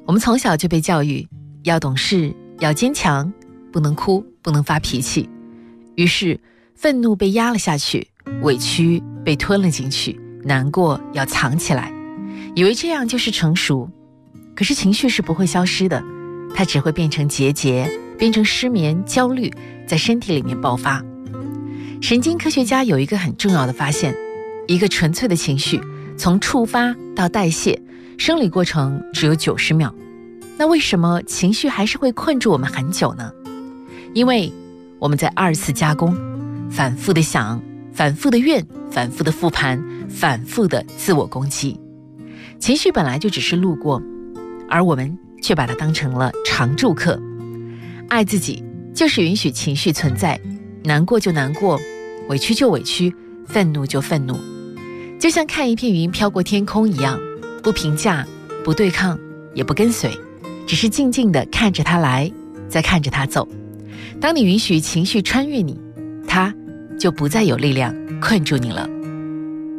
我们从小就被教育要懂事，要坚强，不能哭，不能发脾气。于是愤怒被压了下去，委屈被吞了进去，难过要藏起来，以为这样就是成熟。可是情绪是不会消失的，它只会变成结节，变成失眠、焦虑，在身体里面爆发。神经科学家有一个很重要的发现，一个纯粹的情绪从触发到代谢，生理过程只有90秒。那为什么情绪还是会困住我们很久呢？因为我们在2次加工，反复的想，反复的怨，反复的复盘，反复的自我攻击。情绪本来就只是路过，而我们却把它当成了常住客。爱自己就是允许情绪存在，难过就难过，委屈就委屈，愤怒就愤怒，就像看一片云飘过天空一样，不评价，不对抗，也不跟随，只是静静地看着它来，再看着它走。当你允许情绪穿越你，它就不再有力量困住你了。